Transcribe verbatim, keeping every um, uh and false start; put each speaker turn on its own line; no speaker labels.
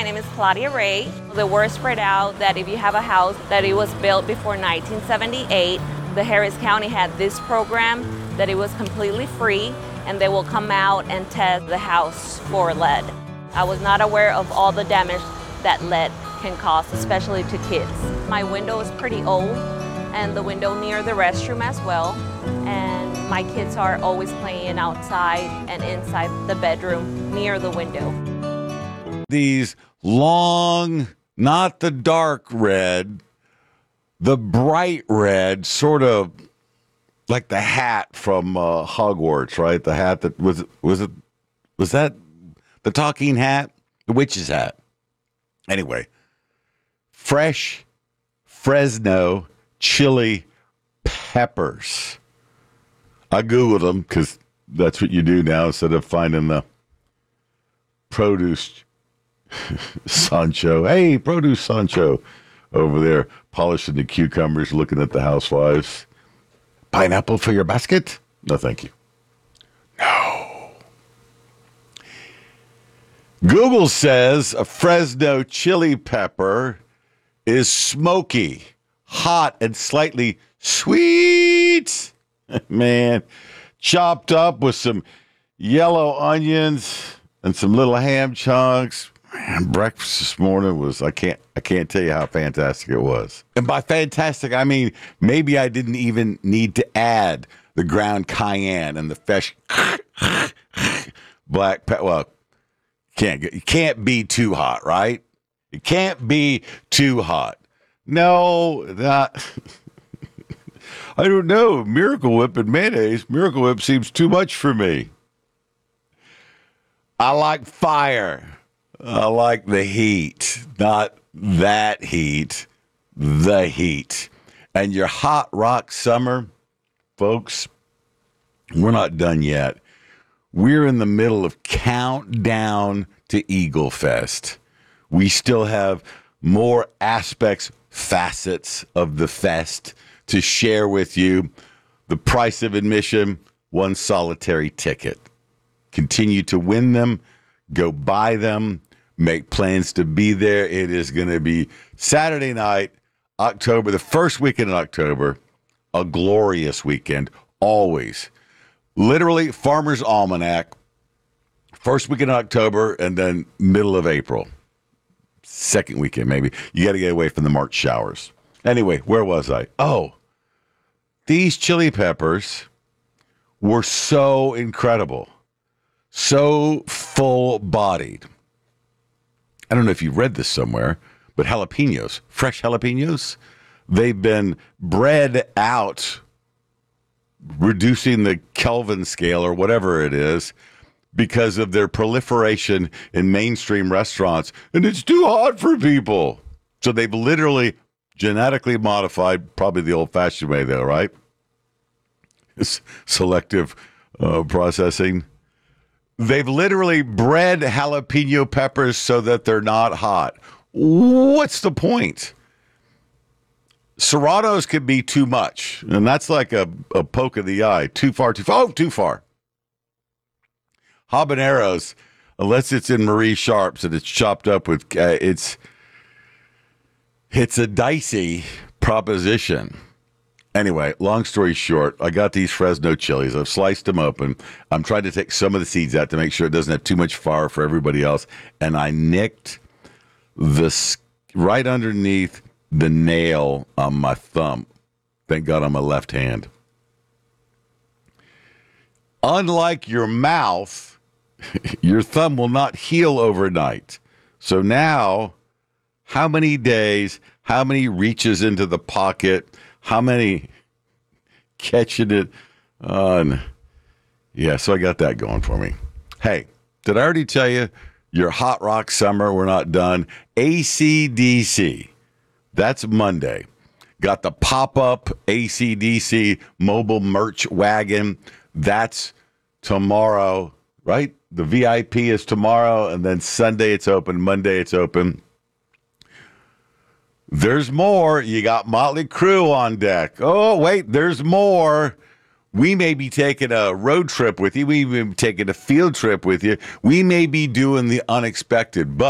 My name is Claudia Ray. The word spread out that if you have a house that it was built before nineteen seventy-eight, the Harris County had this program that it was completely free, and they will come out and test the house for lead. I was not aware of all the damage that lead can cause, especially to kids. My window is pretty old, and the window near the restroom as well. And my kids are always playing outside and inside the bedroom near the window.
These long, not the dark red, the bright red, sort of like the hat from uh, Hogwarts, right? The hat that was was it was that the talking hat, the witch's hat. Anyway, fresh Fresno chili peppers. I Googled them because that's what you do now instead of finding the produce Sancho. Hey, produce Sancho over there polishing the cucumbers, looking at the housewives. Pineapple for your basket? No, thank you. No. Google says a Fresno chili pepper is smoky, hot, and slightly sweet. Man, chopped up with some yellow onions and some little ham chunks. Man, breakfast this morning was, I can't, I can't tell you how fantastic it was. And by fantastic, I mean, maybe I didn't even need to add the ground cayenne and the fresh black pepper. Well, can't get, it can't be too hot, right? It can't be too hot. No, not. I don't know. Miracle Whip and mayonnaise. Miracle Whip seems too much for me. I like fire. I like the heat. Not that heat. The heat. And your hot rock summer, folks, we're not done yet. We're in the middle of countdown to Eagle Fest. We still have more aspects, facets of the fest to share with you. The price of admission, one solitary ticket. Continue to win them, go buy them, make plans to be there. It is going to be Saturday night, October, the first weekend in October, a glorious weekend, always. Literally, Farmer's Almanac, first weekend in October, and then middle of April. Second weekend, maybe. You got to get away from the March showers. Anyway, where was I? Oh, these chili peppers were so incredible, so full-bodied. I don't know if you read this somewhere, but jalapenos, fresh jalapenos, they've been bred out, reducing the Kelvin scale or whatever it is, because of their proliferation in mainstream restaurants, and it's too hot for people. So they've literally genetically modified, probably the old-fashioned way, though, right? It's selective uh, processing. They've literally bred jalapeno peppers so that they're not hot. What's the point? Serranos can be too much, and that's like a, a poke of the eye. Too far, too far. Oh, too far. Habaneros, unless it's in Marie Sharp's and it's chopped up with, uh, it's it's a dicey proposition. Anyway, long story short, I got these Fresno chilies. I've sliced them open. I'm trying to take some of the seeds out to make sure it doesn't have too much fire for everybody else. And I nicked the right underneath the nail on my thumb. Thank God on my left hand. Unlike your mouth, your thumb will not heal overnight. So now, how many days, how many reaches into the pocket, how many catching it on? Yeah, so I got that going for me. Hey, did I already tell you your hot rock summer, we're not done? A C D C, that's Monday. Got the pop-up A C D C mobile merch wagon. That's tomorrow, right? The V I P is tomorrow, and then Sunday it's open, Monday it's open. There's more. You got Motley Crue on deck. Oh, wait, there's more. We may be taking a road trip with you. We may be taking a field trip with you. We may be doing the unexpected, but